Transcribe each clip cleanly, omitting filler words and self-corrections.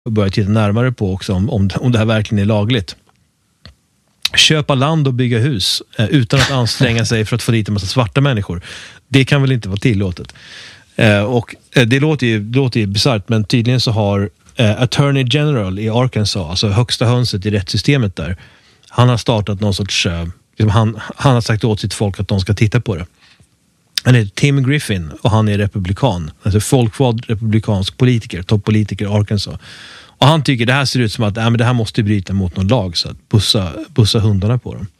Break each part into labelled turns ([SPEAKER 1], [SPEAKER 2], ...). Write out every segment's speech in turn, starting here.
[SPEAKER 1] börja titta närmare på också om det här verkligen är lagligt. Köpa land och bygga hus utan att anstränga sig för att få dit en massa svarta människor. Det kan väl inte vara tillåtet. Och det låter ju bisarrt, men tydligen så har Attorney General i Arkansas, alltså högsta hönset i rättssystemet där, han har startat någon sorts han har sagt åt sitt folk att de ska titta på det. Han heter Tim Griffin och han är republikan, alltså folkvald republikansk politiker, toppolitiker i Arkansas. Och han tycker det här ser ut som att men det här måste bryta mot någon lag, så att bussa hundarna på dem.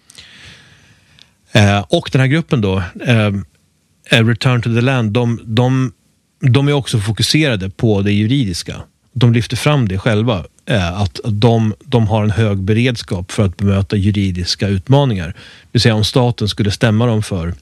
[SPEAKER 1] Och den här gruppen då, Return to the Land, de är också fokuserade på det juridiska. De lyfter fram det själva, att de har en hög beredskap för att bemöta juridiska utmaningar. Det vill säga om staten skulle stämma dem för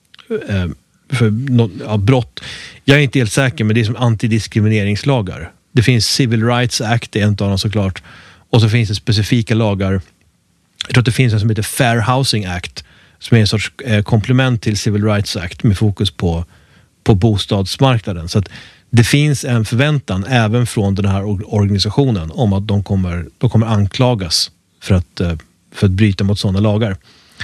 [SPEAKER 1] brott. Jag är inte helt säker, men det är som antidiskrimineringslagar. Det finns Civil Rights Act, det är en av dem såklart. Och så finns det specifika lagar. Jag tror att det finns en som heter Fair Housing Act, som är en sorts komplement till Civil Rights Act med fokus på bostadsmarknaden. Så att det finns en förväntan även från den här organisationen om att de kommer anklagas för att bryta mot sådana lagar.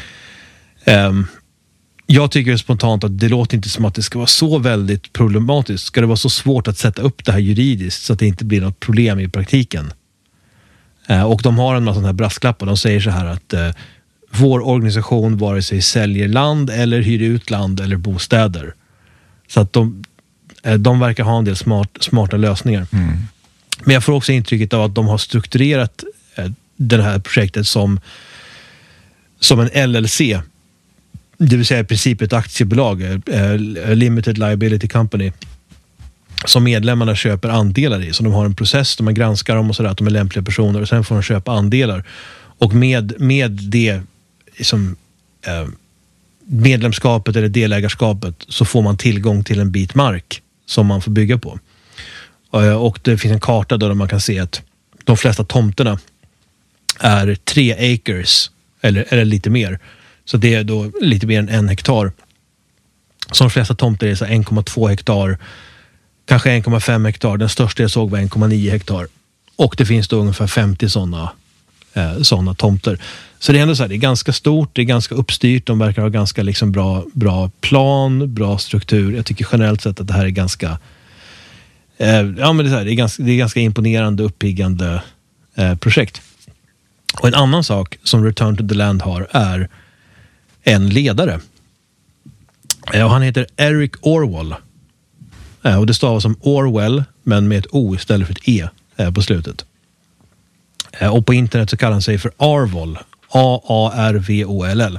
[SPEAKER 1] Jag tycker spontant att det låter inte som att det ska vara så väldigt problematiskt. Ska det vara så svårt att sätta upp det här juridiskt så att det inte blir något problem i praktiken? Och de har en massa sådana här brasklappar. De säger så här att vår organisation vare sig säljer land eller hyr ut land eller bostäder. Så att de verkar ha en del smarta lösningar. Mm. Men jag får också intrycket av att de har strukturerat det här projektet som en LLC. Det vill säga i princip ett aktiebolag, Limited Liability Company, som medlemmarna köper andelar i. Så de har en process där man granskar dem och sådär, att de är lämpliga personer, och sen får de köpa andelar. Och med det som medlemskapet eller delägarskapet så får man tillgång till en bit mark som man får bygga på. Och det finns en karta där man kan se att de flesta tomterna är 3 acres eller lite mer. Så det är då lite mer än 1 hektar. Så de flesta tomter är så 1,2 hektar, kanske 1,5 hektar. Den största jag såg var 1,9 hektar. Och det finns då ungefär 50 sådana tomter. Så det är ändå så här, det är ganska stort, det är ganska uppstyrt. De verkar ha ganska liksom bra plan, bra struktur. Jag tycker generellt sett att det här är ganska det är ganska imponerande, uppiggande projekt. Och en annan sak som Return to the Land har är en ledare. Och han heter Eric Orwell. Och det stavas som Orwell, men med ett O istället för ett E på slutet. Och på internet så kallar han sig för Arvoll. A-A-R-V-O-L-L.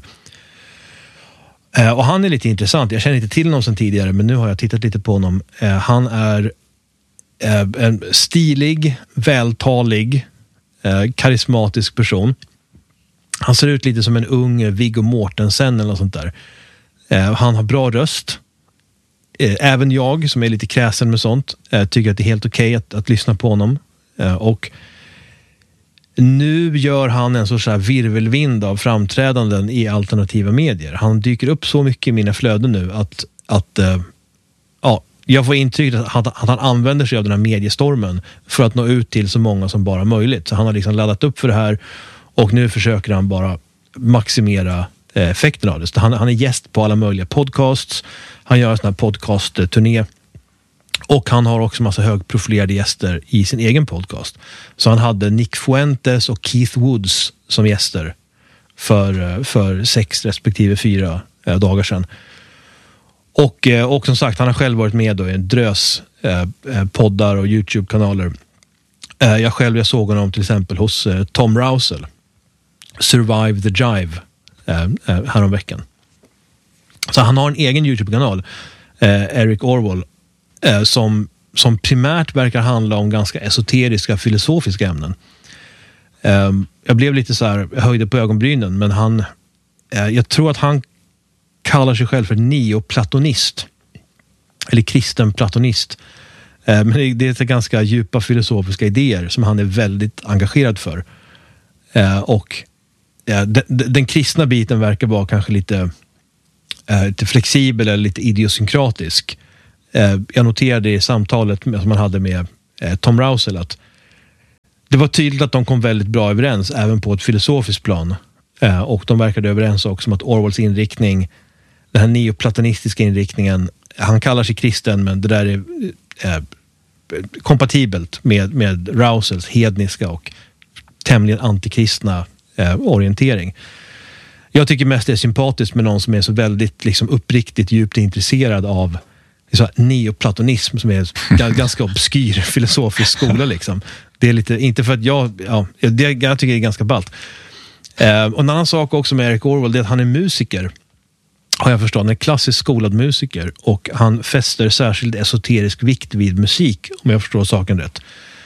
[SPEAKER 1] Och han är lite intressant. Jag känner inte till honom sedan tidigare, men nu har jag tittat lite på honom. Han är en stilig, vältalig, karismatisk person. Han ser ut lite som en ung Viggo Mortensen eller något sånt där. Han har bra röst. Även jag, som är lite kräsen med sånt, tycker att det är helt okej att lyssna på honom. Och nu gör han en sorts virvelvind av framträdanden i alternativa medier. Han dyker upp så mycket i mina flöden nu att jag får intrycket att han använder sig av den här mediestormen för att nå ut till så många som bara möjligt. Så han har liksom laddat upp för det här, och nu försöker han bara maximera effekten av det. Så han är gäst på alla möjliga podcasts. Han gör en sån här podcast-turné. Och han har också massa högprofilerade gäster i sin egen podcast. Så han hade Nick Fuentes och Keith Woods som gäster för 6 respektive 4 dagar sedan. Och som sagt, han har själv varit med då i en drös poddar och YouTube-kanaler. Jag såg honom till exempel hos Tom Rousel. Survive the Jive häromveckan. Så han har en egen YouTube-kanal, Eric Orwell, som primärt verkar handla om ganska esoteriska, filosofiska ämnen. Jag blev lite så här, jag höjde på ögonbrynen, men jag tror att han kallar sig själv för neoplatonist eller kristen platonist. Men det är ganska djupa filosofiska idéer som han är väldigt engagerad för. Och den kristna biten verkar vara kanske lite flexibel eller lite idiosynkratisk. Jag noterade i samtalet som man hade med Tom Rousel att det var tydligt att de kom väldigt bra överens även på ett filosofiskt plan. Och de verkade överens också om att Orwells inriktning, den här neoplatonistiska inriktningen, han kallar sig kristen, men det där är kompatibelt med Russells hedniska och tämligen antikristna orientering. Jag tycker mest det är sympatiskt med någon som är så väldigt liksom, uppriktigt djupt intresserad av så här, neoplatonism, som är en ganska obskyr filosofisk skola. Liksom. Det är lite, inte för att jag tycker det är ganska ballt. Och en annan sak också med Eric Orwell, det är att han är musiker. Har jag förstått, han är klassiskt skolad musiker och han fäster särskilt esoterisk vikt vid musik, om jag förstår saken rätt.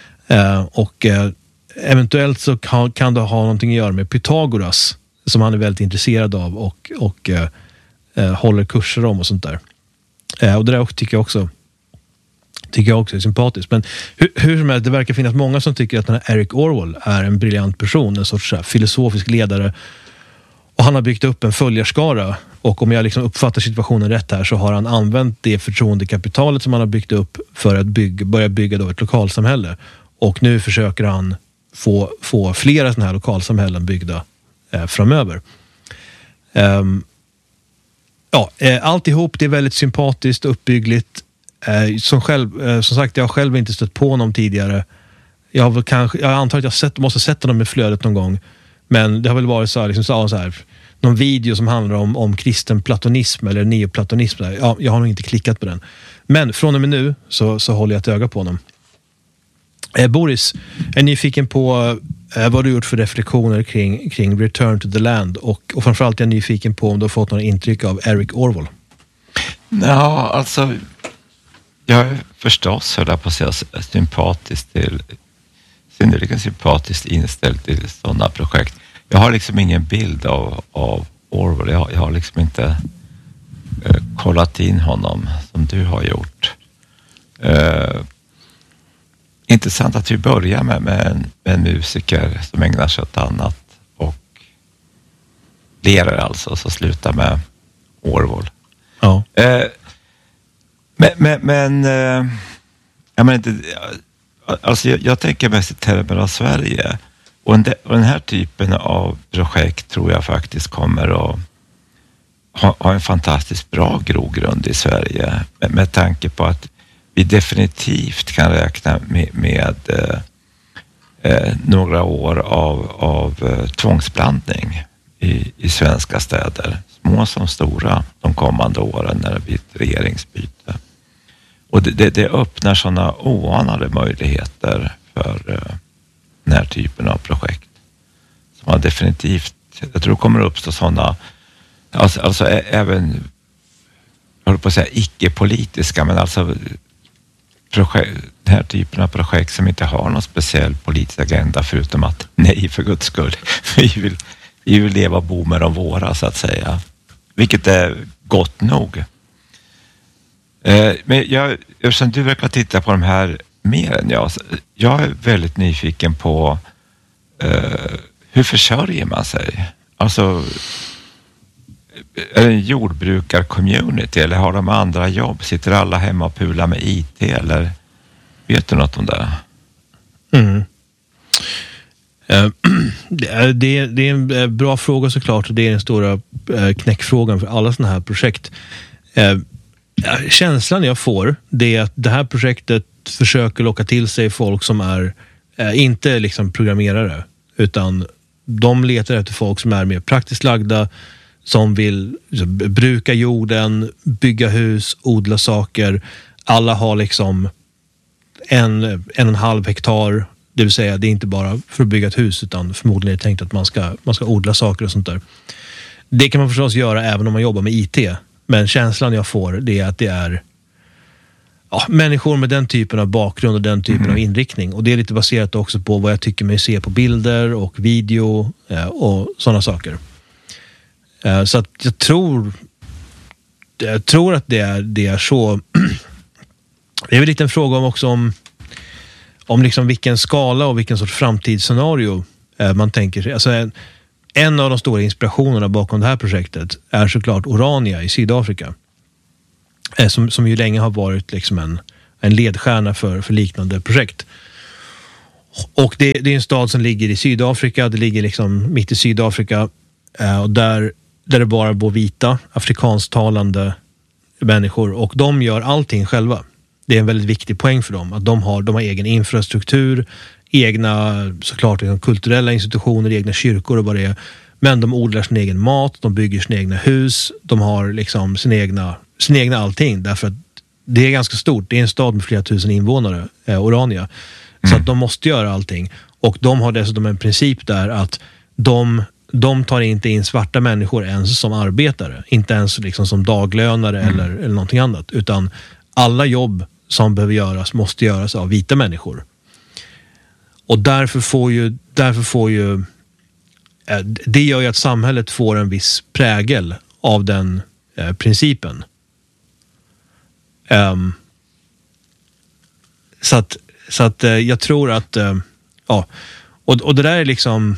[SPEAKER 1] Eventuellt så kan det ha någonting att göra med Pythagoras, som han är väldigt intresserad av och håller kurser om och sånt där. Och det där tycker jag också är sympatiskt. Men hur som helst, det verkar finnas många som tycker att den här Eric Orwell är en briljant person, en sorts filosofisk ledare. Och han har byggt upp en följarskara, och om jag liksom uppfattar situationen rätt här, så har han använt det förtroendekapitalet som han har byggt upp för att börja bygga då ett lokalsamhälle. Och nu försöker han få flera sådana här lokalsamhällen byggda framöver. Alltihop, det är väldigt sympatiskt och uppbyggligt. Som sagt, jag har själv inte stött på honom tidigare. Jag antar att jag måste ha sett honom i flödet någon gång. Men det har väl varit så här, någon video som handlar om kristen platonism eller neoplatonism. Ja, jag har nog inte klickat på den. Men från och med nu så håller jag ett öga på honom. Boris, är nyfiken på vad du gjort för reflektioner kring Return to the Land, och framförallt är jag nyfiken på om du har fått några intryck av Eric Orwell.
[SPEAKER 2] Ja, alltså jag är förstås synnerligen sympatiskt inställd till sådana projekt. Jag har liksom ingen bild av Orwell. Jag har liksom inte kollat in honom som du har gjort. Intressant att vi börjar med en musiker som ägnar sig åt annat och lerar alltså, så slutar med Orwell.
[SPEAKER 1] Ja.
[SPEAKER 2] Jag tänker mest i termer av Sverige, och den här typen av projekt tror jag faktiskt kommer att ha en fantastiskt bra grogrund i Sverige, med tanke på att vi definitivt kan räkna med några år av tvångsblandning i svenska städer, små som stora, de kommande åren när det blir ett regeringsbyte. Och det öppnar sådana oanade möjligheter för den här typen av projekt. Som har definitivt, jag tror det kommer att uppstå sådana, alltså även, jag håller på att säga icke-politiska, men alltså den här typen av projekt som inte har någon speciell politisk agenda, förutom att nej, för Guds skull, vi vill leva och bo med de våra, så att säga. Vilket är gott nog. Men eftersom du verkar titta på de här mer än jag är väldigt nyfiken på hur försörjer man sig? Alltså, är det en jordbrukar-community, eller har de andra jobb? Sitter alla hemma och pular med IT, eller vet du något om det?
[SPEAKER 1] Det är en bra fråga såklart, och det är den stora knäckfrågan för alla sådana här projekt. Känslan jag får, det är att det här projektet försöker locka till sig folk som är inte liksom programmerare, utan de letar efter folk som är mer praktiskt lagda, som vill bruka jorden, bygga hus, odla saker. Alla har liksom 1,5 hektar, det vill säga det är inte bara för att bygga ett hus, utan förmodligen är det tänkt att man ska odla saker och sånt där. Det kan man förstås göra även om man jobbar med IT, men känslan jag får, det är att det är människor med den typen av bakgrund och den typen av inriktning, och det är lite baserat också på vad jag tycker mig se på bilder och video och sådana saker. Så att jag tror att det är så. Det är väl lite en fråga om liksom vilken skala och vilken sorts framtidsscenario man tänker sig. Alltså en av de stora inspirationerna bakom det här projektet är såklart Orania i Sydafrika. Som ju länge har varit liksom en ledstjärna för liknande projekt. Och det är en stad som ligger i Sydafrika. Det ligger liksom mitt i Sydafrika. Och där det bara bor vita, afrikanstalande människor. Och de gör allting själva. Det är en väldigt viktig poäng för dem. Att de har egen infrastruktur, egna såklart kulturella institutioner, egna kyrkor och vad det är. Men de odlar sin egen mat, de bygger sina egna hus, de har liksom sin egna allting. Därför att det är ganska stort. Det är en stad med flera tusen invånare, Orania. Så att de måste göra allting. Och de har dessutom en princip där att de tar inte in svarta människor ens som arbetare. Inte ens liksom som daglönare eller någonting annat. Utan alla jobb som behöver göras måste göras av vita människor. Och därför får ju det gör ju att samhället får en viss prägel av den principen. Så att jag tror att och det där är liksom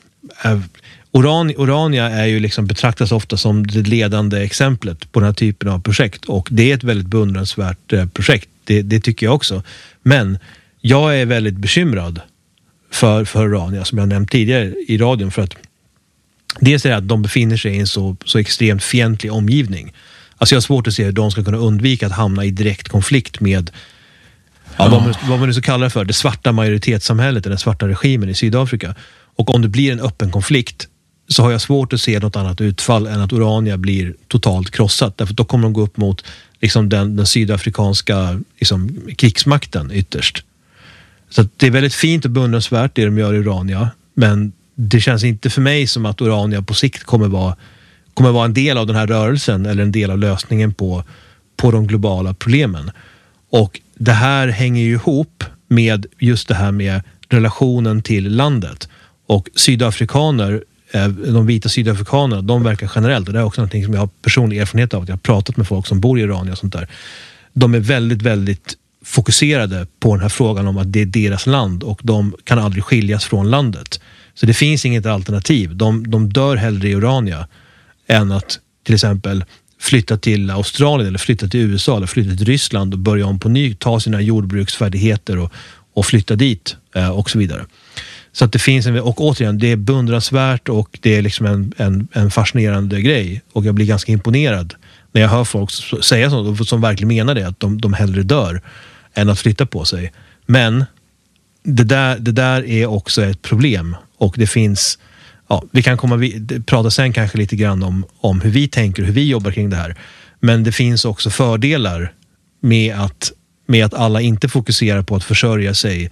[SPEAKER 1] Orania är ju liksom betraktas ofta som det ledande exemplet på den här typen av projekt, och det är ett väldigt beundransvärt projekt, det tycker jag också. Men jag är väldigt bekymrad för Orania, som jag nämnt tidigare i radion, för att dels är det att de befinner sig i en så extremt fientlig omgivning. Alltså jag har svårt att se hur de ska kunna undvika att hamna i direkt konflikt med vad man nu så kallar det för, det svarta majoritetssamhället, den svarta regimen i Sydafrika. Och om det blir en öppen konflikt så har jag svårt att se något annat utfall än att Orania blir totalt krossat. Därför då kommer de gå upp mot liksom den sydafrikanska liksom, krigsmakten ytterst. Så det är väldigt fint och beundransvärt det de gör i Orania, men det känns inte för mig som att Orania på sikt kommer vara en del av den här rörelsen eller en del av lösningen på de globala problemen. Och det här hänger ju ihop med just det här med relationen till landet. Och sydafrikaner, de vita sydafrikanerna, de verkar generellt, och det är också någonting som jag har personlig erfarenhet av, att jag har pratat med folk som bor i Orania och sånt där. De är väldigt, väldigt fokuserade på den här frågan om att det är deras land och de kan aldrig skiljas från landet. Så det finns inget alternativ. De dör hellre i Orania än att till exempel flytta till Australien eller flytta till USA eller flytta till Ryssland och börja om på ny, ta sina jordbruksfärdigheter och flytta dit och så vidare. Så att det finns och återigen, det är beundransvärt och det är liksom en fascinerande grej, och jag blir ganska imponerad när jag hör folk säga sånt som verkligen menar det, att de hellre dör än att flytta på sig. Men det där är också ett problem, och det finns, vi kan prata sen kanske lite grann om hur vi tänker och hur vi jobbar kring det här. Men det finns också fördelar med att alla inte fokuserar på att försörja sig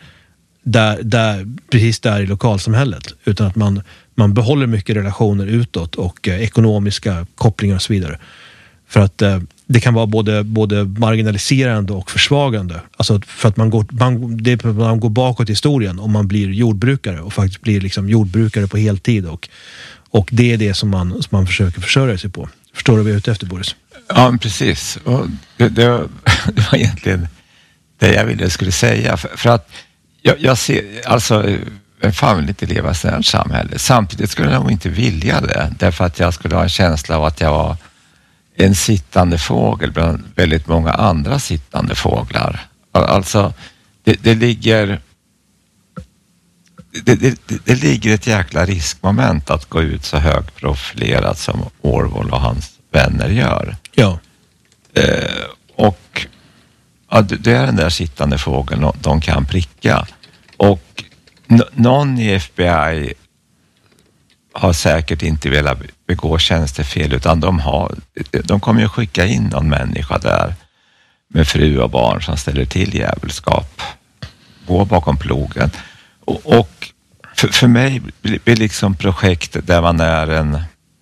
[SPEAKER 1] precis där i lokalsamhället, utan att man behåller mycket relationer utåt och ekonomiska kopplingar och så vidare. För att det kan vara både marginaliserande och försvagande. Alltså för att man går bakåt i historien om man blir jordbrukare och faktiskt blir liksom jordbrukare på heltid, och det är det som man försöker försörja sig på. Förstår du vad jag är ute efter, Boris?
[SPEAKER 2] Ja, precis. Och det var egentligen det jag skulle säga. För att jag ser, alltså, en familj inte leva i ett samhälle. Samtidigt skulle jag nog inte vilja det, därför att jag skulle ha en känsla av att jag var en sittande fågel bland väldigt många andra sittande fåglar. Alltså, det ligger ett jäkla riskmoment att gå ut så högprofilerat som Orwell och hans vänner gör.
[SPEAKER 1] Ja.
[SPEAKER 2] Och det är den där sittande fågeln de kan pricka. Och någon i FBI har säkert inte velat begå tjänstefel, utan de kommer ju skicka in någon människa där med fru och barn som ställer till djävulskap, gå bakom plogen. Och för mig blir liksom projekt där man är en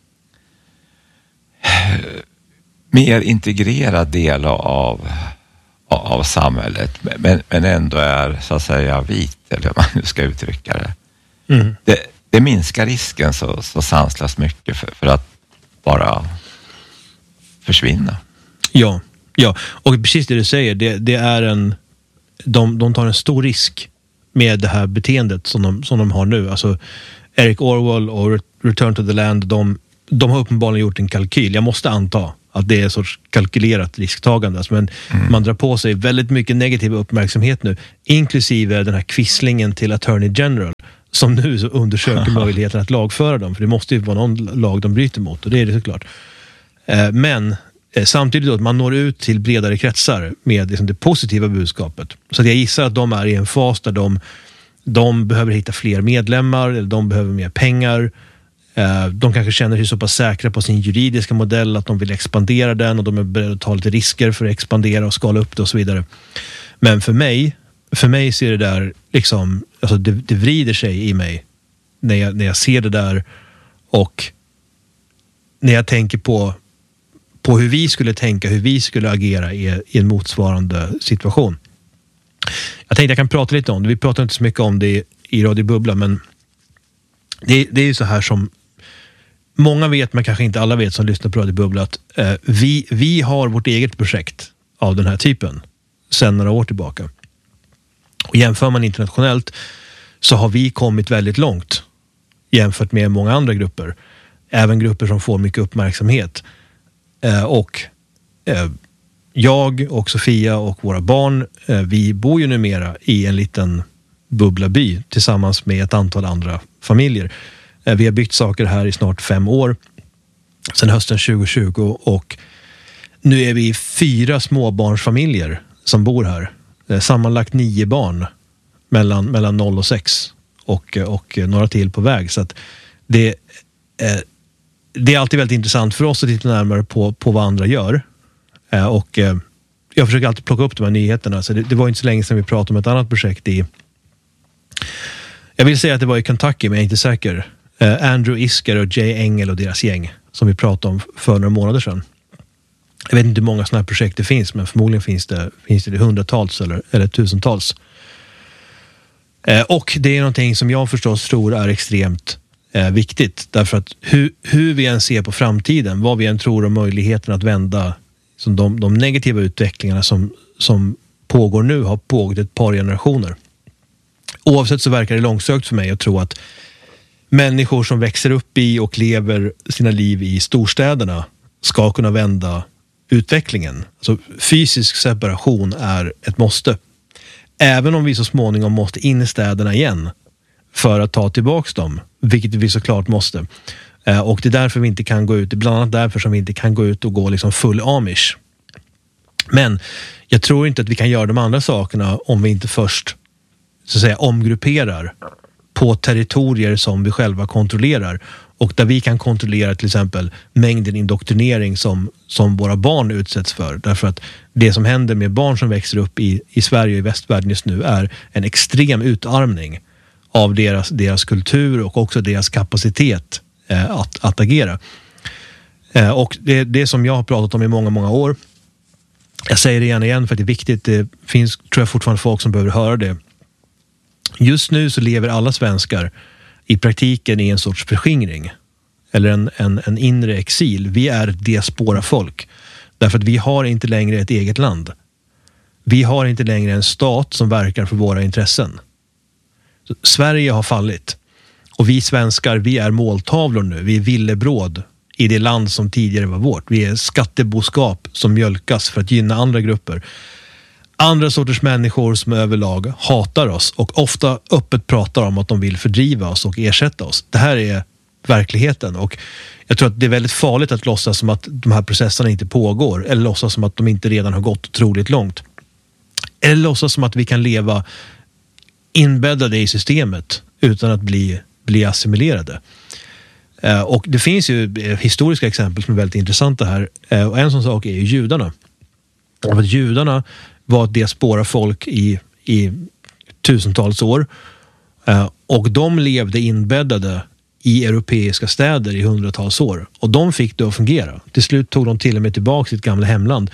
[SPEAKER 2] mer integrerad del av samhället, men ändå är så att säga vit, eller hur man nu ska uttrycka det. Mm. Det minskar risken så sanslöst mycket för att bara försvinna. Ja, och precis det du säger, det är de tar en stor risk med det här beteendet som de har nu. Alltså Eric Orwell och Return to the Land, de har uppenbarligen gjort en kalkyl. Jag måste anta
[SPEAKER 1] Att det är en sorts kalkylerat risktagande. Alltså, men man drar på sig väldigt mycket negativ uppmärksamhet nu, inklusive den här kvisslingen till Attorney General som nu undersöker möjligheten att lagföra dem. För det måste ju vara någon lag de bryter mot, och det är det såklart. Men samtidigt då att man når ut till bredare kretsar med liksom det positiva budskapet. Så att jag gissar att de är i en fas där de behöver hitta fler medlemmar, eller de behöver mer pengar. De kanske känner sig så pass säkra på sin juridiska modell att de vill expandera den, och de är beredda att ta lite risker för att expandera och skala upp det och så vidare. Men för mig ser det där liksom, alltså det vrider sig i mig när jag ser det där, och när jag tänker på hur vi skulle tänka, hur vi skulle agera i en motsvarande situation. Jag tänkte jag kan prata lite om det. Vi pratar inte så mycket om det i Radio Bubbla, men det är ju så här som många vet, men kanske inte alla vet som lyssnar på Radio Bubbla, att vi har vårt eget projekt av den här typen sedan några år tillbaka. Och jämför man internationellt så har vi kommit väldigt långt jämfört med många andra grupper. Även grupper som får mycket uppmärksamhet. Jag och Sofia och våra barn, vi bor ju numera i en liten bubblaby tillsammans med ett antal andra familjer. Vi har byggt saker här i snart 5 år, sedan hösten 2020, och nu är vi 4 småbarnsfamiljer som bor här. Sammanlagt 9 barn mellan 0 och 6 och några till på väg. Så att det är alltid väldigt intressant för oss att titta närmare på vad andra gör. Och jag försöker alltid plocka upp de här nyheterna. Så det var inte så länge sedan vi pratade om ett annat projekt jag vill säga att det var i Kentucky, men jag är inte säker. Andrew Isker och Jay Engel och deras gäng som vi pratade om för några månader sedan. Jag vet inte hur många sådana här projekt det finns, men förmodligen finns det hundratals eller tusentals. Och det är någonting som jag förstås tror är extremt viktigt. Därför att hur vi än ser på framtiden, vad vi än tror om möjligheten att vända som de negativa utvecklingarna som pågår nu har pågått ett par generationer. Oavsett så verkar det långsökt för mig att tro att människor som växer upp i och lever sina liv i storstäderna ska kunna vända utvecklingen. Alltså fysisk separation är ett måste. Även om vi så småningom måste in i städerna igen för att ta tillbaka dem, vilket vi såklart måste. Och det är därför vi inte kan gå ut, bland annat därför som vi inte kan gå ut och gå liksom full amish. Men jag tror inte att vi kan göra de andra sakerna om vi inte först så att säga omgrupperar på territorier som vi själva kontrollerar, och där vi kan kontrollera till exempel mängden indoktrinering som våra barn utsätts för. Därför att det som händer med barn som växer upp i Sverige och i västvärlden just nu är en extrem utarmning av deras kultur och också deras kapacitet att agera. Och det som jag har pratat om i många, många år. Jag säger det gärna igen för att det är viktigt. Det finns, tror jag, fortfarande folk som behöver höra det. Just nu så lever alla svenskar i praktiken i en sorts förskingring. Eller en inre exil. Vi är ett diaspora-folk. Därför att vi har inte längre ett eget land. Vi har inte längre en stat som verkar för våra intressen. Så Sverige har fallit. Och vi svenskar, vi är måltavlor nu. Vi är villebråd i det land som tidigare var vårt. Vi är skatteboskap som mjölkas för att gynna andra grupper. Andra sorters människor som överlag hatar oss och ofta öppet pratar om att de vill fördriva oss och ersätta oss. Det här är verkligheten, och jag tror att det är väldigt farligt att låtsas som att de här processerna inte pågår, eller låtsas som att de inte redan har gått otroligt långt. Eller låtsas som att vi kan leva inbäddade i systemet utan att bli assimilerade. Och det finns ju historiska exempel som är väldigt intressanta här. Och en sån sak är ju judarna. För att judarna var ett diaspora-folk i tusentals år. Och de levde inbäddade i europeiska städer i hundratals år. Och de fick det att fungera. Till slut tog de till och med tillbaka sitt gamla hemland.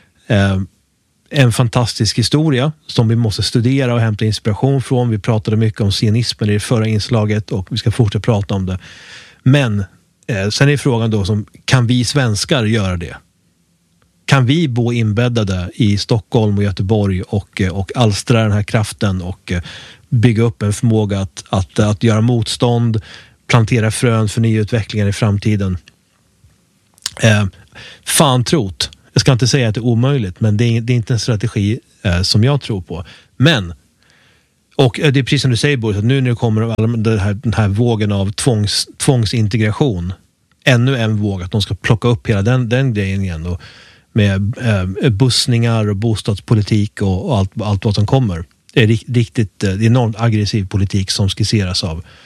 [SPEAKER 1] En fantastisk historia som vi måste studera och hämta inspiration från. Vi pratade mycket om sionismen i det förra inslaget och vi ska fortsätta prata om det. Men sen är frågan då, kan vi svenskar göra det? Kan vi bo inbäddade i Stockholm och Göteborg och alstra den här kraften och bygga upp en förmåga att göra motstånd, plantera frön för nya utvecklingar i framtiden? Fan trot. Jag ska inte säga att det är omöjligt, men det är inte en strategi som jag tror på. Men, och det är precis som du säger Boris, att nu när det kommer den här vågen av tvångsintegration, ännu en våg, att de ska plocka upp hela den grejen igen då, med bussningar och bostadspolitik och allt vad som kommer. Det är riktigt enormt aggressiv politik som skisseras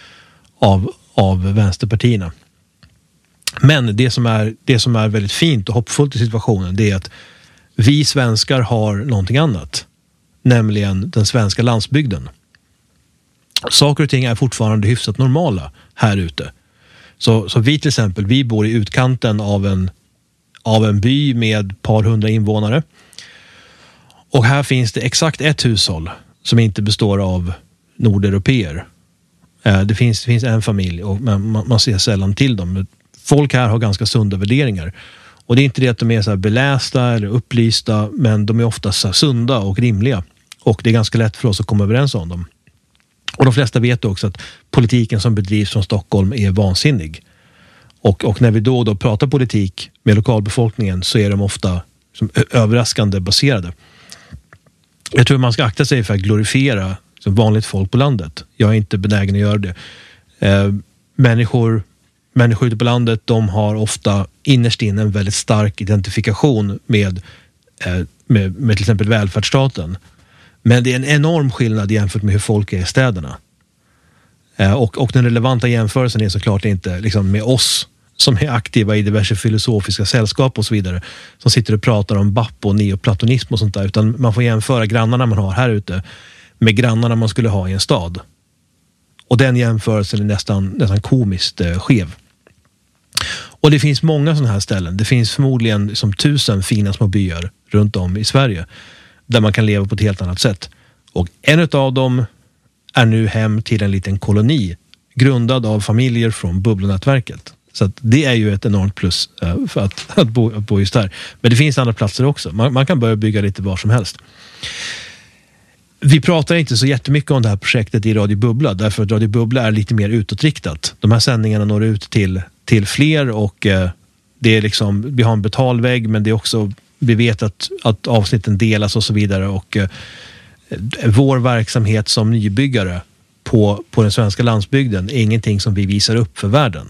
[SPEAKER 1] av vänsterpartierna. Men det som är väldigt fint och hoppfullt i situationen, det är att vi svenskar har någonting annat, nämligen den svenska landsbygden. Saker och ting är fortfarande hyfsat normala här ute. Så vi till exempel, vi bor i utkanten av en by med ett par hundra invånare. Och här finns det exakt ett hushåll som inte består av nordeuropeer. Det finns en familj och man ser sällan till dem. Folk här har ganska sunda värderingar. Och det är inte det att de är så här belästa eller upplysta, men de är ofta så sunda och rimliga. Och det är ganska lätt för oss att komma överens om dem. Och de flesta vet också att politiken som bedrivs från Stockholm är vansinnig. Och när vi då och då pratar politik med lokalbefolkningen så är de ofta som överraskande baserade. Jag tror man ska akta sig för att glorifiera som vanligt folk på landet. Jag är inte benägen att göra det. Människor ute på landet, de har ofta innerst inne en väldigt stark identifikation med till exempel välfärdsstaten. Men det är en enorm skillnad jämfört med hur folk är i städerna. Och den relevanta jämförelsen är såklart inte liksom med oss som är aktiva i diverse filosofiska sällskap och så vidare, som sitter och pratar om BAP och neoplatonism och sånt där, utan man får jämföra grannarna man har här ute med grannarna man skulle ha i en stad. Och den jämförelsen är nästan komiskt skev. Och det finns många sådana här ställen. Det finns förmodligen som 1000 fina små byar runt om i Sverige där man kan leva på ett helt annat sätt. Och en av dem är nu hem till en liten koloni grundad av familjer från Bubblenätverket. Så att det är ju ett enormt plus för att bo just där. Men det finns andra platser också. Man kan börja bygga lite var som helst. Vi pratar inte så jättemycket om det här projektet i Radio Bubbla, därför att Radio Bubbla är lite mer utåtriktat. De här sändningarna når ut till fler och det är liksom, vi har en betalvägg, men det är också, vi vet att avsnitten delas och så vidare, och vår verksamhet som nybyggare på den svenska landsbygden är ingenting som vi visar upp för världen.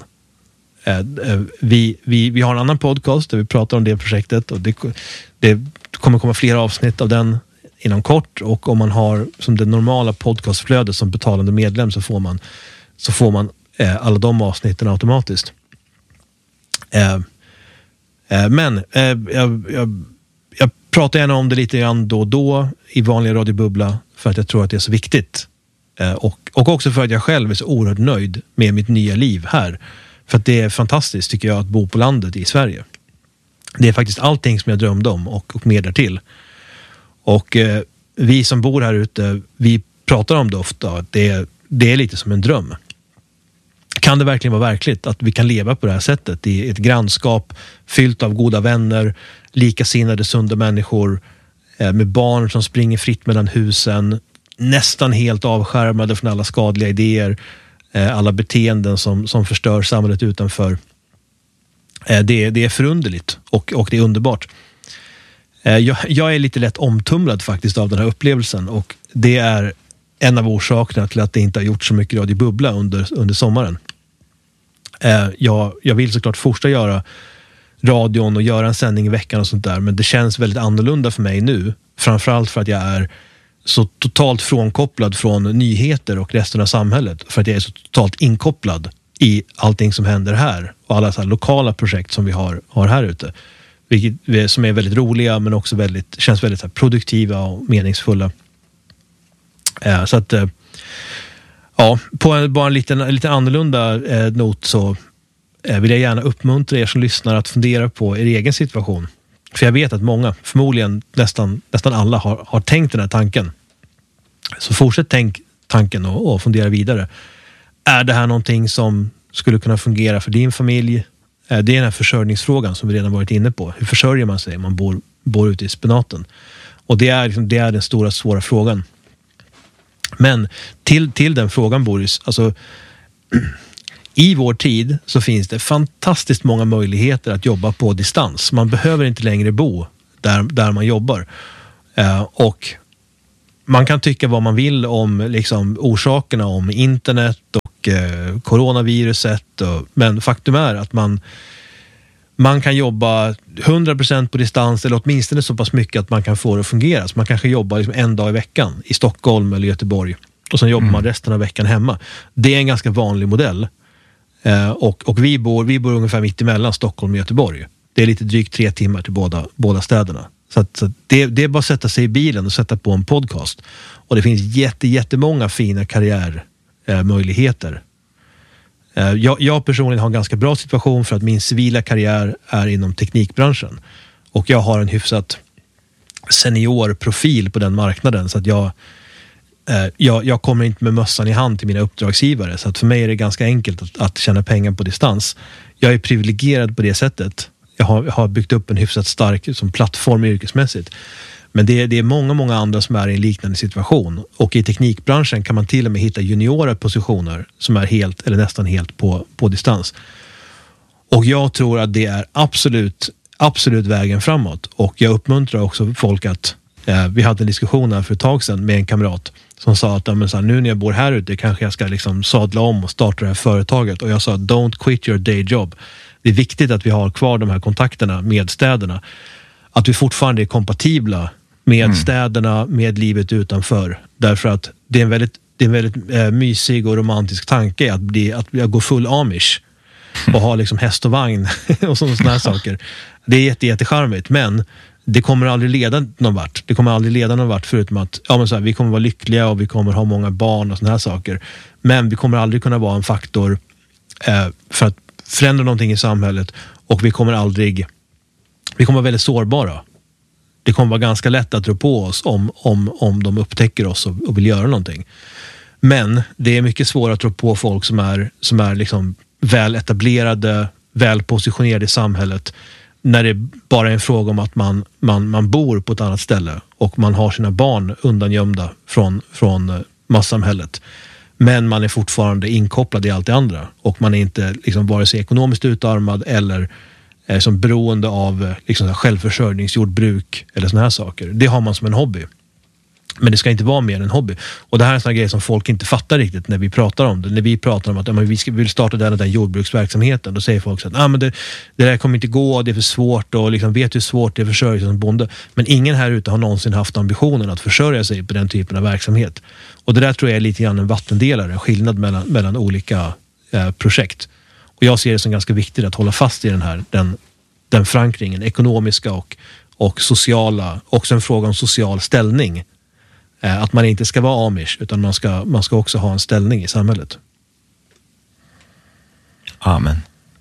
[SPEAKER 1] Vi har en annan podcast där vi pratar om det projektet, och det kommer komma fler avsnitt av den inom kort, och om man har som det normala podcastflödet som betalande medlem så får man alla de avsnitten automatiskt. Men jag pratar gärna om det lite grann då och då i vanliga radiobubbla, för att jag tror att det är så viktigt. Och också för att jag själv är så oerhört nöjd med mitt nya liv här. För att det är fantastiskt, tycker jag, att bo på landet i Sverige. Det är faktiskt allting som jag drömde om och mer därtill. Och vi som bor här ute, vi pratar om det ofta. Det är lite som en dröm. Kan det verkligen vara verkligt att vi kan leva på det här sättet i ett grannskap fyllt av goda vänner, likasinnade, sunda människor, med barn som springer fritt mellan husen, nästan helt avskärmade från alla skadliga idéer, alla beteenden som förstör samhället utanför. Det är förunderligt och det är underbart. Jag är lite lätt omtumlad faktiskt av den här upplevelsen, och det är en av orsakerna till att det inte har gjort så mycket Radio Bubbla under sommaren. Jag vill såklart fortsätta göra radion och göra en sändning i veckan och sånt där, men det känns väldigt annorlunda för mig nu, framförallt för att jag är så totalt frånkopplad från nyheter och resten av samhället, för att jag är så totalt inkopplad i allting som händer här och alla så här lokala projekt som vi har här ute, vilket som är väldigt roliga, men också känns väldigt så här produktiva och meningsfulla. Så att på bara en lite annorlunda not så vill jag gärna uppmuntra er som lyssnar att fundera på er egen situation. För jag vet att många, förmodligen nästan alla, har tänkt den här tanken. Så fortsätt tänk tanken och fundera vidare. Är det här någonting som skulle kunna fungera för din familj? Det är den här försörjningsfrågan som vi redan varit inne på. Hur försörjer man sig om man bor ute i spenaten? Och det är den stora svåra frågan. Men till den frågan, Boris, alltså i vår tid så finns det fantastiskt många möjligheter att jobba på distans. Man behöver inte längre bo där man jobbar. Och man kan tycka vad man vill om liksom, orsakerna om internet och coronaviruset. Men faktum är att man kan jobba 100% på distans eller åtminstone så pass mycket att man kan få det att fungera. Så man kanske jobbar liksom en dag i veckan i Stockholm eller Göteborg och sen jobbar man resten av veckan hemma. Det är en ganska vanlig modell. Och vi bor ungefär mitt emellan Stockholm och Göteborg. Det är lite drygt 3 timmar till båda städerna. Så det är bara att sätta sig i bilen och sätta på en podcast. Och det finns jättemånga fina karriärmöjligheter. Jag personligen har en ganska bra situation för att min civila karriär är inom teknikbranschen. Och jag har en hyfsat senior profil på den marknaden så att jag kommer inte med mössan i hand till mina uppdragsgivare. Så att för mig är det ganska enkelt att tjäna pengar på distans. Jag är privilegierad på det sättet. Jag har byggt upp en hyfsat stark som plattform yrkesmässigt. Men det är många andra som är i en liknande situation. Och i teknikbranschen kan man till och med hitta juniora positioner som är helt eller nästan helt på distans. Och jag tror att det är absolut vägen framåt. Och jag uppmuntrar också folk att vi hade en diskussion här för ett tag sedan med en kamrat som sa att nu när jag bor här ute kanske jag ska liksom sadla om och starta det här företaget. Och jag sa don't quit your day job. Det är viktigt att vi har kvar de här kontakterna med städerna. Att vi fortfarande är kompatibla med städerna, med livet utanför. Därför att det är en väldigt mysig och romantisk tanke att gå full amish och ha liksom häst och vagn och sådana här saker. Det är jättecharmigt, men det kommer aldrig leda någon vart. Det kommer aldrig leda någon vart förutom att vi kommer vara lyckliga och vi kommer ha många barn och sådana här saker. Men vi kommer aldrig kunna vara en faktor för att förändra någonting i samhället, och vi kommer vara väldigt sårbara. Det kommer vara ganska lätt att dra på oss om de upptäcker oss och vill göra någonting. Men det är mycket svårare att dra på folk som är liksom väl etablerade, väl positionerade i samhället, när det bara är en fråga om att man bor på ett annat ställe och man har sina barn undangömda från massamhället. Men man är fortfarande inkopplad i allt det andra. Och man är inte liksom vare sig ekonomiskt utarmad eller som beroende av liksom självförsörjningsjordbruk eller såna här saker. Det har man som en hobby. Men det ska inte vara mer än en hobby. Och det här är en sån här grej som folk inte fattar riktigt när vi pratar om det. När vi pratar om att vi vill starta den jordbruksverksamheten, då säger folk så att men det där kommer inte gå, det är för svårt, och liksom vet hur svårt det är att försörja sig som bonde. Men ingen här ute har någonsin haft ambitionen att försörja sig på den typen av verksamhet. Och det där tror jag är lite grann en vattendelare, en skillnad mellan olika projekt. Och jag ser det som ganska viktigt att hålla fast i den förankringen, ekonomiska och sociala, också en fråga om social ställning. Att man inte ska vara amish, utan man ska också ha en ställning i samhället.
[SPEAKER 2] Amen.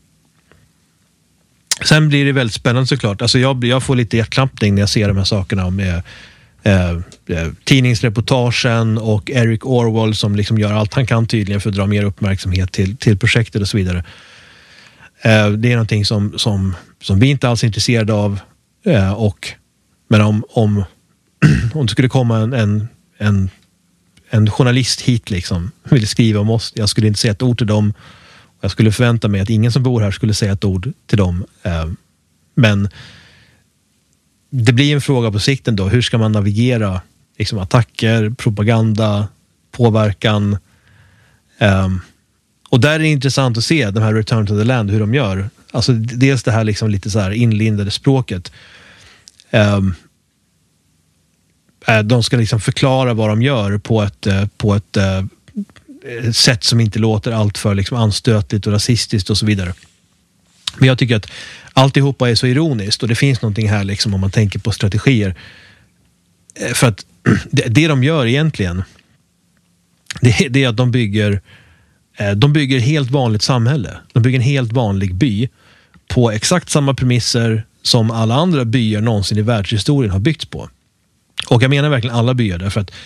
[SPEAKER 1] Sen blir det väldigt spännande såklart. Alltså jag får lite hjärtklappning när jag ser de här sakerna med tidningsreportagen och Eric Orwell som liksom gör allt han kan tydligen för att dra mer uppmärksamhet till projektet och så vidare. Det är någonting som vi inte alls är intresserade av. Men om det skulle komma en journalist hit liksom, ville skriva om oss, jag skulle inte säga ett ord till dem. Jag skulle förvänta mig att ingen som bor här skulle säga ett ord till dem. Men det blir en fråga på sikten då. Hur ska man navigera liksom, attacker, propaganda, påverkan? Och där är det intressant att se de här Return to the Land, hur de gör. Alltså dels det här liksom lite så här inlindade språket. De ska liksom förklara vad de gör på ett sätt som inte låter allt för liksom anstötligt och rasistiskt och så vidare. Men jag tycker att alltihopa är så ironiskt, och det finns någonting här liksom om man tänker på strategier. För att det de gör egentligen, det är att de bygger helt vanligt samhälle. De bygger en helt vanlig by på exakt samma premisser som alla andra byar någonsin i världshistorien har byggts på. Och jag menar verkligen alla byar, därför att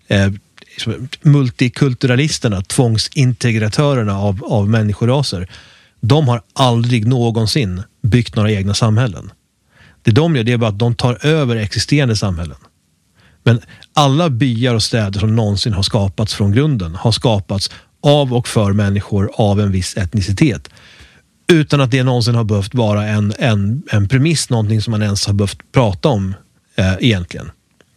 [SPEAKER 1] multikulturalisterna, tvångsintegratörerna av människoraser, de har aldrig någonsin byggt några egna samhällen. Det de gör, det är bara att de tar över existerande samhällen. Men alla byar och städer som någonsin har skapats från grunden har skapats av och för människor av en viss etnicitet. Utan att det någonsin har behövt vara en premiss, någonting som man ens har behövt prata om egentligen.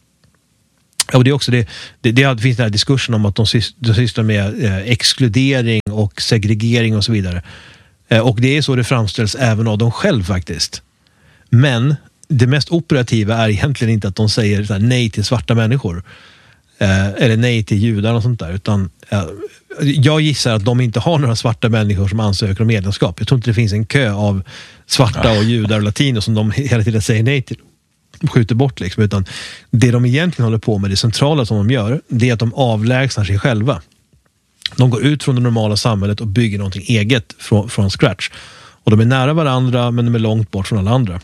[SPEAKER 1] Och det är också det finns den här diskursen om att de sysslar med exkludering och segregering och så vidare. Och det är så det framställs även av dem själv faktiskt. Men det mest operativa är egentligen inte att de säger så här, nej till svarta människor. Eller nej till judar och sånt där. Utan jag gissar att de inte har några svarta människor som ansöker om medlemskap. Jag tror inte det finns en kö av svarta och judar och latiner som de hela tiden säger nej till. Skjuter bort liksom. Utan det de egentligen håller på med, det centrala som de gör, det är att de avlägsnar sig själva. De går ut från det normala samhället och bygger någonting eget från scratch. Och de är nära varandra, men de är långt bort från alla andra.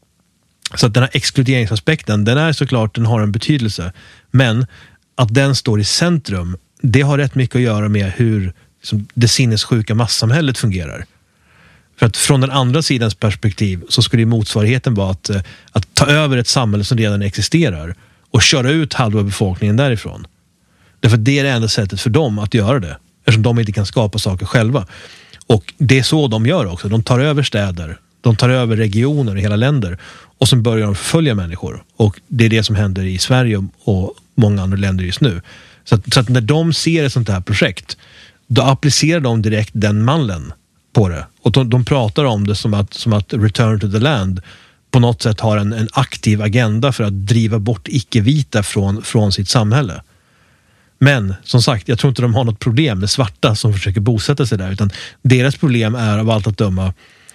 [SPEAKER 1] Så att den här exkluderingsaspekten, den har en betydelse. Men att den står i centrum, det har rätt mycket att göra med hur liksom, det sinnessjuka massamhället fungerar. För att från den andra sidans perspektiv så skulle motsvarigheten vara att ta över ett samhälle som redan existerar och köra ut halva befolkningen därifrån. Därför att det är det enda sättet för dem att göra det. Eftersom de inte kan skapa saker själva. Och det är så de gör också. De tar över städer. De tar över regioner i hela länder. Och sen börjar de förfölja människor. Och det är det som händer i Sverige och många andra länder just nu. Så att när de ser ett sånt här projekt, då applicerar de direkt den mallen på det. Och de pratar om det som att Return to the Land på något sätt har en aktiv agenda för att driva bort icke-vita från sitt samhälle. Men som sagt, jag tror inte de har något problem med svarta som försöker bosätta sig där, utan deras problem är av allt att döma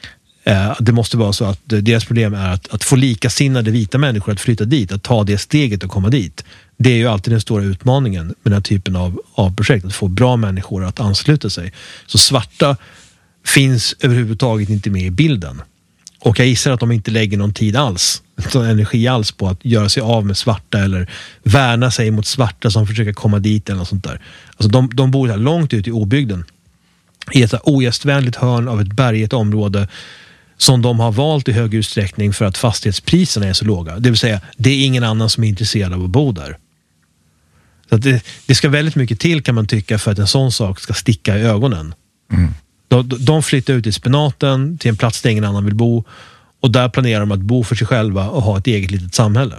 [SPEAKER 1] det måste vara så att deras problem är att få likasinnade vita människor att flytta dit, att ta det steget och komma dit. Det är ju alltid den stora utmaningen med den här typen av projekt, att få bra människor att ansluta sig. Så svarta finns överhuvudtaget inte med i bilden. Och jag gissar att de inte lägger någon tid alls, någon energi alls på att göra sig av med svarta eller värna sig mot svarta som försöker komma dit eller något sånt där. Alltså de bor här långt ut i obygden. I ett ogästvänligt hörn av ett bergigt område som de har valt i hög utsträckning för att fastighetspriserna är så låga. Det vill säga, det är ingen annan som är intresserad av att bo där. Så att det ska väldigt mycket till, kan man tycka, för att en sån sak ska sticka i ögonen. Mm. De flyttar ut i spenaten till en plats där ingen annan vill bo, och där planerar de att bo för sig själva och ha ett eget litet samhälle.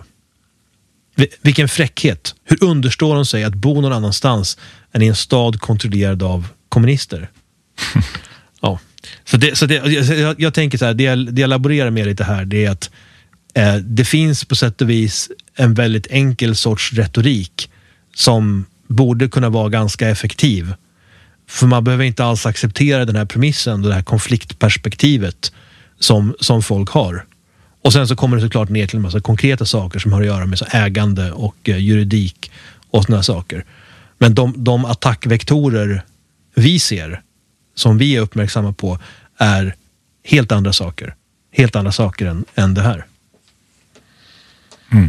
[SPEAKER 1] Vilken fräckhet! Hur understår de sig att bo någon annanstans än i en stad kontrollerad av kommunister? Ja. Jag tänker så här, det jag laborerar med lite här, det är att det finns på sätt och vis en väldigt enkel sorts retorik som borde kunna vara ganska effektiv. För man behöver inte alls acceptera den här premissen, det här konfliktperspektivet som folk har. Och sen så kommer det såklart ner till en massa konkreta saker som har att göra med så ägande och juridik och såna saker. Men de attackvektorer vi ser, som vi är uppmärksamma på, är helt andra saker. Helt andra saker än det här. Mm.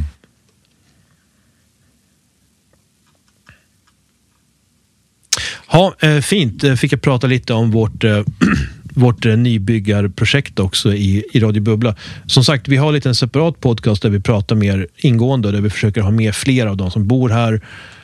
[SPEAKER 1] Ja, fint. Fick jag prata lite om vårt nybyggarprojekt också i Radio Bubbla. Som sagt, vi har lite en separat podcast där vi pratar mer ingående, där vi försöker ha med fler av de som bor här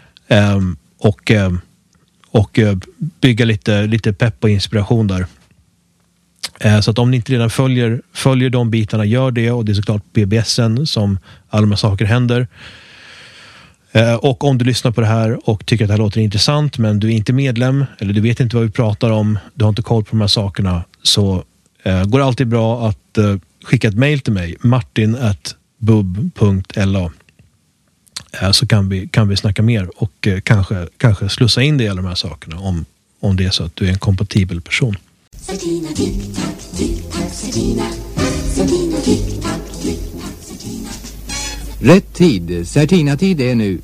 [SPEAKER 1] och bygga lite pepp och inspiration där. Så att om ni inte redan följer de bitarna, gör det. Och det är såklart BBSen som alla de här saker händer. Och om du lyssnar på det här och tycker att det här låter intressant, men du är inte medlem eller du vet inte vad vi pratar om, du har inte koll på de här sakerna, så går det alltid bra att skicka ett mejl till mig, martin@bub.la, så kan vi snacka mer och kanske slussa in det i alla de här sakerna om det är så att du är en kompatibel person. Certina, tick-tack, tick-tack, Certina. Certina, tick-tack, tick-tack, Certina.
[SPEAKER 3] Rätt tid. Certina-tid är nu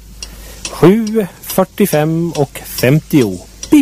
[SPEAKER 4] 7:45 och 50. Pip!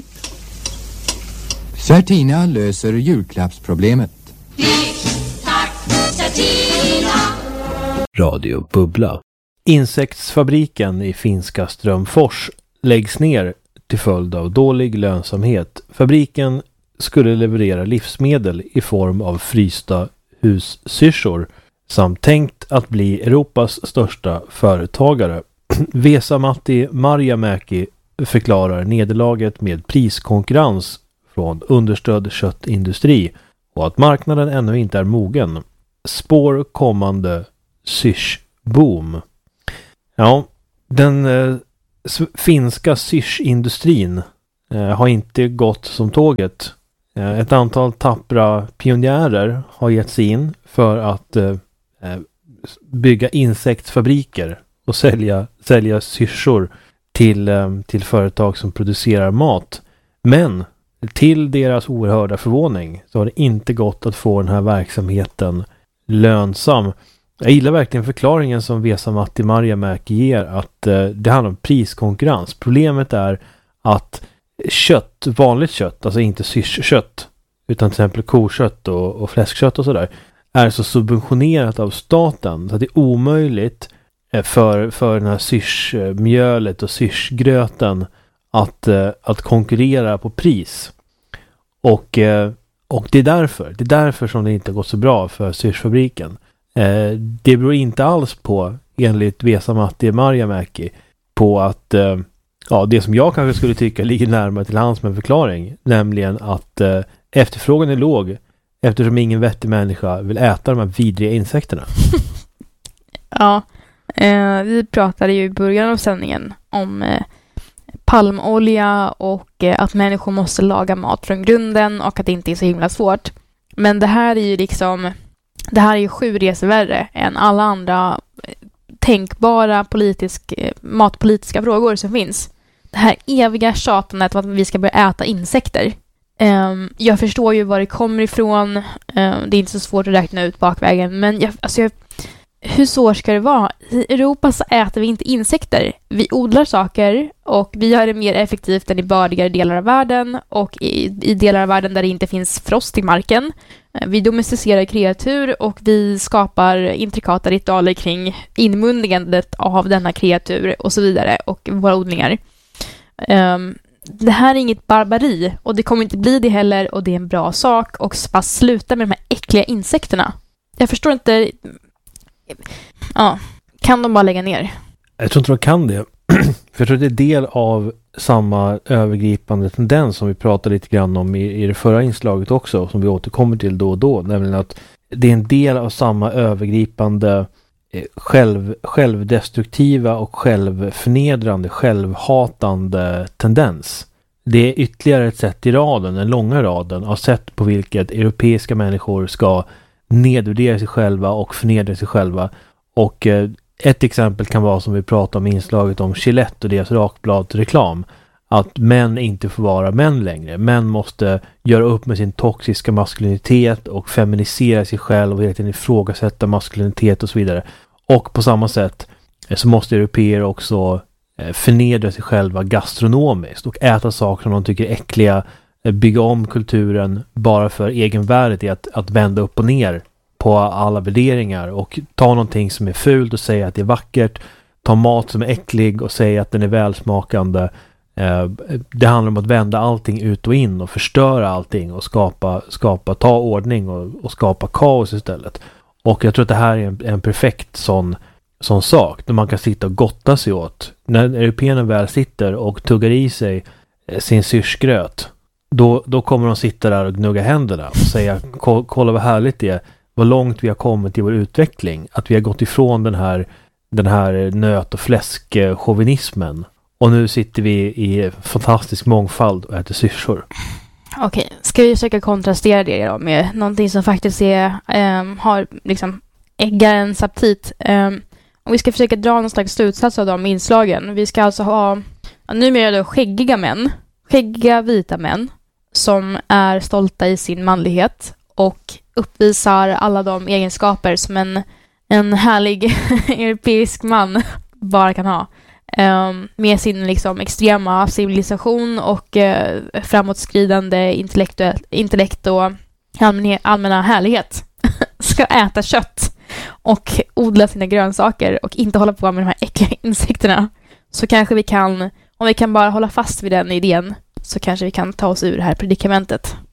[SPEAKER 3] Certina löser julklappsproblemet.
[SPEAKER 5] Tick-tack, Certina.
[SPEAKER 1] Radio Bubbla. Insektsfabriken i finska Strömfors läggs ner till följd av dålig lönsamhet. Fabriken skulle leverera livsmedel i form av frysta hussyrsor samt tänkt att bli Europas största företagare. Vesa-Matti Marjamäki
[SPEAKER 6] förklarar nederlaget med priskonkurrens från understödd köttindustri och att marknaden ännu inte är mogen. Spår kommande syrsboom. Ja, den finska syrsindustrin har inte gått som tåget. Ett antal tappra pionjärer har gett sig in för att bygga insektsfabriker och sälja syrsor till företag som producerar mat. Men till deras oerhörda förvåning så har det inte gått att få den här verksamheten lönsam. Jag gillar verkligen förklaringen som Vesa-Matti Marjamäki ger, att det handlar om priskonkurrens. Problemet är att vanligt kött, alltså inte syrskött, utan till exempel kokött och fläskkött och sådär, är så subventionerat av staten så att det är omöjligt för den här syrsmjölet och syrsgröten att konkurrera på pris. Och det är därför som det inte gått så bra för syrsfabriken. Det beror inte alls på, enligt Vesa-Matti Marjamäki, på att det som jag kanske skulle tycka ligger närmare till hans med förklaring, nämligen att efterfrågan är låg eftersom ingen vettig människa vill äta de här vidriga insekterna.
[SPEAKER 7] Ja, vi pratade ju i början av sändningen om palmolja och att människor måste laga mat från grunden och att det inte är så himla svårt. Men det här är ju 7 resor värre än alla andra tänkbara matpolitiska frågor som finns. Det här eviga tjatandet om att vi ska börja äta insekter. Jag förstår ju var det kommer ifrån. Det är inte så svårt att räkna ut bakvägen. Men hur svårt ska det vara? I Europa så äter vi inte insekter. Vi odlar saker och vi gör det mer effektivt än i bördigare delar av världen och i delar av världen där det inte finns frost i marken. Vi domesticerar kreatur och vi skapar intrikata ritualer kring inmundigandet av denna kreatur och så vidare och våra odlingar. Det här är inget barbari och det kommer inte bli det heller och det är en bra sak och bara sluta med de här äckliga insekterna. Jag förstår inte. Ja, kan de bara lägga ner?
[SPEAKER 6] Jag tror inte de kan det. För jag tror att det är del av samma övergripande tendens som vi pratade lite grann om i det förra inslaget också, som vi återkommer till då och då, nämligen att det är en del av samma övergripande självdestruktiva och självförnedrande, självhatande tendens. Det är ytterligare ett sätt i raden, den långa raden av sätt på vilket europeiska människor ska nedvärdera sig själva och förnedra sig själva. Och ett exempel kan vara, som vi pratade om i inslaget om Gillette och deras rakbladsreklam, att män inte får vara män längre. Män måste göra upp med sin toxiska maskulinitet och feminisera sig själv och egentligen ifrågasätta maskulinitet och så vidare. Och på samma sätt så måste europeer också förnedra sig själva gastronomiskt och äta saker som de tycker är äckliga, bygga om kulturen bara för egenvärdet i att vända upp och ner på alla värderingar och ta någonting som är fult och säga att det är vackert, ta mat som är äcklig och säga att den är välsmakande. Det handlar om att vända allting ut och in och förstöra allting och ta ordning och skapa kaos istället. Och jag tror att det här är en perfekt sån sak där man kan sitta och gotta sig åt. När européerna väl sitter och tuggar i sig sin syrsgröt, då kommer de sitta där och gnugga händerna och säga, kolla vad härligt det är, vad långt vi har kommit i vår utveckling, att vi har gått ifrån den här nöt- och fläskchauvinismen och nu sitter vi i fantastisk mångfald och äter syrsor.
[SPEAKER 7] Okej, ska vi försöka kontrastera det då med någonting som faktiskt har liksom äggarens aptit. Och vi ska försöka dra någon slags slutsats av de inslagen. Vi ska alltså ha numera då skäggiga vita män som är stolta i sin manlighet och uppvisar alla de egenskaper som en härlig europeisk man bara kan ha. Med sin liksom extrema civilisation och framåtskridande intellekt och allmänna härlighet ska äta kött och odla sina grönsaker och inte hålla på med de här äckliga insekterna. Så kanske vi kan, om vi kan bara hålla fast vid den idén, så kanske vi kan ta oss ur det här predikamentet.